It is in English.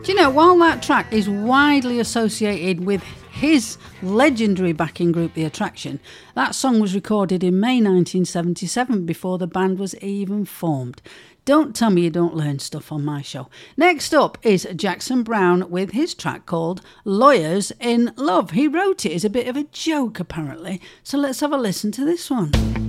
Do you know, while that track is widely associated with his legendary backing group, The Attraction, that song was recorded in May 1977 before the band was even formed. Don't tell me you don't learn stuff on my show. Next up is Jackson Browne with his track called Lawyers in Love. He wrote it as a bit of a joke, apparently. So let's have a listen to this one.